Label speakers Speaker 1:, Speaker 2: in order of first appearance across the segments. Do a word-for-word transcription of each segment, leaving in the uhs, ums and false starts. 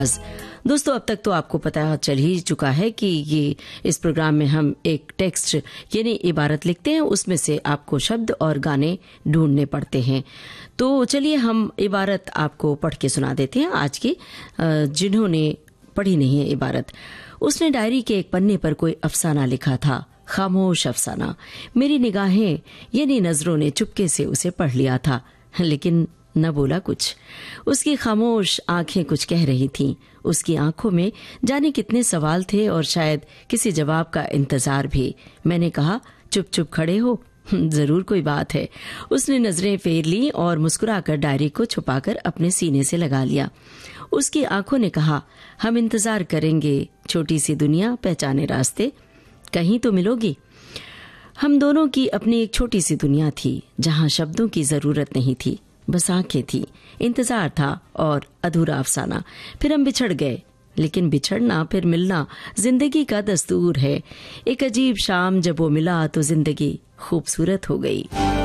Speaker 1: दोस्तों, अब तक तो आपको पता चल ही चुका है कि ये इस प्रोग्राम में हम एक टेक्स्ट यानी इबारत लिखते हैं, उसमें से आपको शब्द और गाने ढूंढने पड़ते हैं। तो चलिए हम इबारत आपको पढ़ के सुना देते हैं आज की। जिन्होंने पढ़ी नहीं है इबारत, उसने डायरी के एक पन्ने पर कोई अफसाना लिखा था, खामोश अफसाना। मेरी निगाहें यानी नजरों ने चुपके से उसे पढ़ लिया था, लेकिन न बोला कुछ। उसकी खामोश आंखें कुछ कह रही थीं। उसकी आंखों में जाने कितने सवाल थे और शायद किसी जवाब का इंतजार भी। मैंने कहा, चुप चुप खड़े हो, जरूर कोई बात है। उसने नजरें फेर ली और मुस्कुराकर डायरी को छुपाकर अपने सीने से लगा लिया। उसकी आंखों ने कहा, हम इंतजार करेंगे, छोटी सी दुनिया, पहचाने रास्ते, कहीं तो मिलोगी। हम दोनों की अपनी एक छोटी सी दुनिया थी, जहां शब्दों की जरूरत नहीं थी, बस आंखें थी, इंतजार था और अधूरा अफसाना। फिर हम बिछड़ गए, लेकिन बिछड़ना फिर मिलना जिंदगी का दस्तूर है। एक अजीब शाम जब वो मिला तो जिंदगी खूबसूरत हो गई।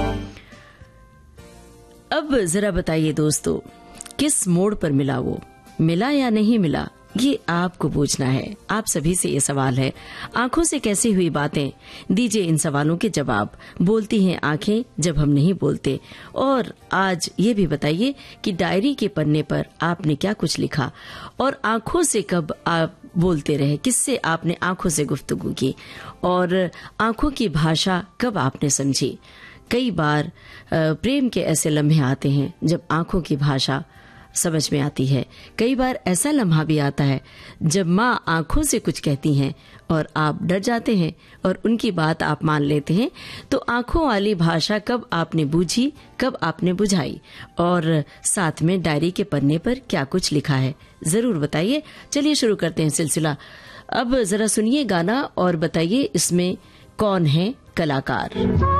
Speaker 1: अब जरा बताइए दोस्तों, किस मोड़ पर मिला वो? मिला या नहीं मिला, ये आपको पूछना है। आप सभी से ये सवाल है। आंखों से कैसी हुई बातें, दीजिए इन सवालों के जवाब। बोलती हैं आंखें जब हम नहीं बोलते। और आज ये भी बताइए कि डायरी के पन्ने पर आपने क्या कुछ लिखा और आंखों से कब आप बोलते रहे, किससे आपने आंखों से गुफ्तगू की और आंखों की भाषा कब आपने समझी। कई बार प्रेम के ऐसे लम्हे आते हैं जब आंखों की भाषा समझ में आती है। कई बार ऐसा लम्हा भी आता है जब माँ आंखों से कुछ कहती हैं और आप डर जाते हैं और उनकी बात आप मान लेते हैं। तो आंखों वाली भाषा कब आपने बूझी, कब आपने बुझाई, और साथ में डायरी के पन्ने पर क्या कुछ लिखा है, जरूर बताइए। चलिए शुरू करते हैं सिलसिला। अब जरा सुनिए गाना और बताइए इसमें कौन है कलाकार।